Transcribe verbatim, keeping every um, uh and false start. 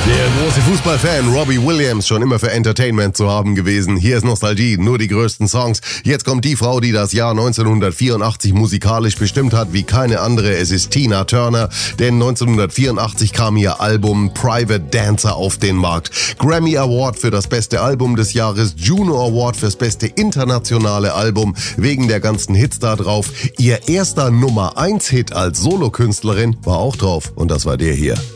Der große Fußballfan Robbie Williams, schon immer für Entertainment zu haben gewesen. Hier ist Nostalgie, nur die größten Songs. Jetzt kommt die Frau, die das Jahr neunzehnhundertvierundachtzig musikalisch bestimmt hat wie keine andere. Es ist Tina Turner, denn neunzehnhundertvierundachtzig kam ihr Album Private Dancer auf den Markt. Grammy Award für das beste Album des Jahres, Juno Award fürs beste internationale Album, wegen der ganzen Hits da drauf. Ihr erster Nummer eins Hit als Solokünstlerin war auch drauf und das war der hier.